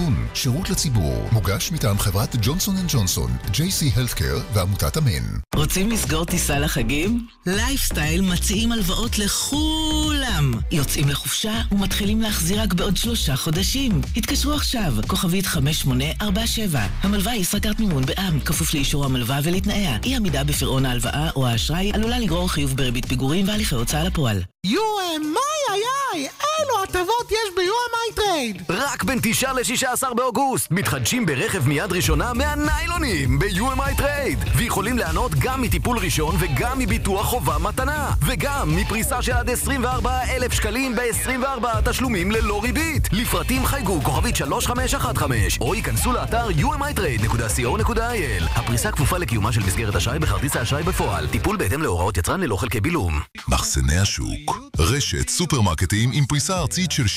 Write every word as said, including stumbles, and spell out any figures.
בכיוון, שירות לציבור, מוגש מטעם חברת ג'ונסון אנד ג'ונסון, ג'יי סי Healthcare ועמותת אמן. רוצים לסגור טיסה לחגים? לייפסטייל מציעים הלוואות לכולם. יוצאים לחופשה ומתחילים להחזיר רק בעוד שלושה חודשים. התקשרו עכשיו, כוכבית חמש שמונה ארבע שבע. המלווה היא ישראכרט מימון בע"מ, כפוף לאישור המלווה ולתנאיה. אי עמידה בפירעון ההלוואה או האשראי עלולה לגרור חיוב בריבית פיגורים והליכי הוצאה לפועל. יו אם איי איי, אילו הטבות יש ב-יו אם איי טרייד. רק בין תשעה ל-שישה עשר באוגוסט מתחדשים ברכב מיד ראשונה מהניילונים ב-יו אם איי טרייד, ויכולים לענות גם מטיפול ראשון וגם מביטוח חובה מתנה, וגם מפריסה של עד עשרים וארבעה אלף שקלים ב-עשרים וארבעה תשלומים ללא ריבית. לפרטים חייגו כוכבית שלוש חמש אחת חמש או ייכנסו לאתר יו אם איי טרייד נקודה סי או נקודה איי אל. הפריסה כפופה לקיומה של מסגרת אשראי בכרטיס האשראי בפועל. טיפול בהתאם להוראות יצרן ללא חלקי בילום. מחסני השוק, רשת סופרמרקטים עם פריסה ארצית של